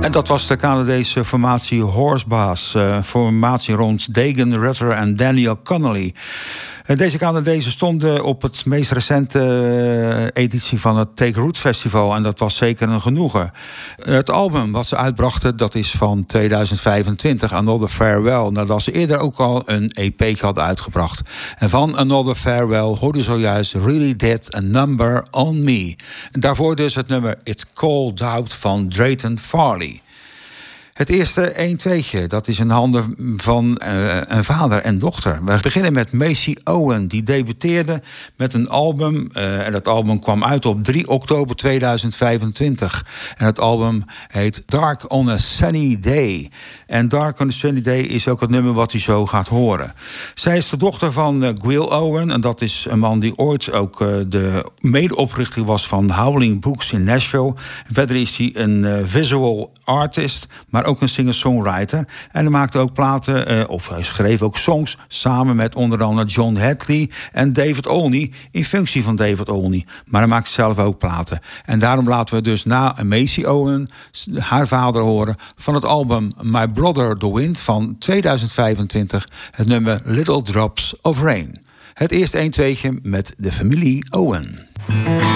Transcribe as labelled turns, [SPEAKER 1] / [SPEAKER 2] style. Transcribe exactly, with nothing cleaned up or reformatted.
[SPEAKER 1] En dat was de Canadese formatie Horsebass. Uh, formatie rond Dagan Rutter en Daniel Connolly. Uh, deze Canadezen stonden op het meest recente uh, editie van het Take Root Festival. En dat was zeker een genoegen. Uh, het album wat ze uitbrachten, dat is van tweeduizend vijfentwintig. Another Farewell. Nadat ze eerder ook al een E P hadden uitgebracht. En van Another Farewell hoorde zojuist Really Did a Number on Me. En daarvoor dus het nummer It's Cold Out van Drayton Farley. Het eerste een-tweetje, dat is in handen van uh, een vader en dochter. We beginnen met Macy Owen, die debuteerde met een album. Uh, en dat album kwam uit op drie oktober tweeduizend vijfentwintig. En het album heet Dark on a Sunny Day. En Dark on a Sunny Day is ook het nummer wat u zo gaat horen. Zij is de dochter van uh, Gwyl Owen. En dat is een man die ooit ook uh, de medeoprichter was van Howling Books in Nashville. Verder is hij een uh, visual artist, maar ook een singer-songwriter. En hij maakte ook platen, uh, of hij schreef ook songs samen met onder andere John Hadley en David Olney, in functie van David Olney. Maar hij maakt zelf ook platen. En daarom laten we dus na Macy Owen haar vader horen van het album My Brother the Wind van tweeduizend vijfentwintig, het nummer Little Drops of Rain. Het eerste een-tweetje met de familie Owen.